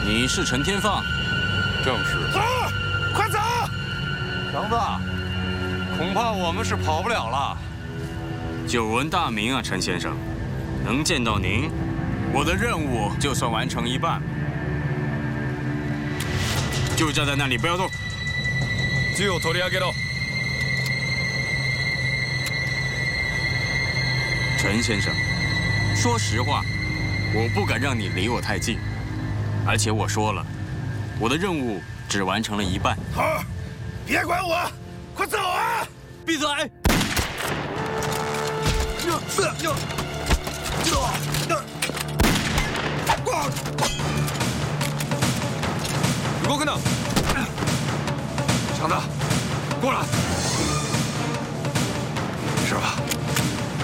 你是陈天放？ 正是。 走，快走！ 强子，恐怕我们是跑不了了。 久闻大名啊，陈先生，能见到您，我的任务就算完成一半。就站在那里，不要动。 銃を取り上げろ。 陈先生，说实话，我不敢让你离我太近，而且我说了，我的任务只完成了一半。 好，别管我，快走啊！ 闭嘴！ 动くな！强子，过来！